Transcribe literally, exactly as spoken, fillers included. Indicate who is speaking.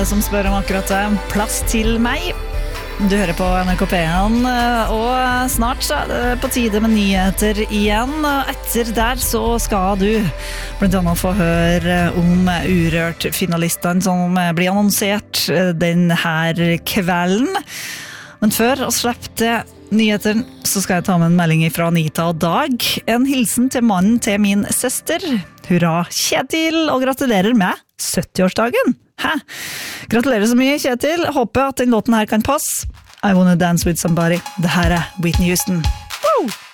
Speaker 1: Som spør om akkurat det. Plass til meg. Du hører på N R K P en, og snart så er det på tide med nyheter igjen. Etter der så skal du blant annet få høre om Urørt-finalistene som blir annonsert denne kvelden. Men før å slippe til nyheter, så skal jeg ta med en melding fra Anita og Dag. En hilsen til mannen til min søster. Hurra, Kjetil, og gratulerer med sytti-årsdagen. Hæ? Gratulerer så mye, Kjetil. Håper at den låten her kan passe. I Wanna Dance With Somebody. Det her er Whitney Houston. Woo!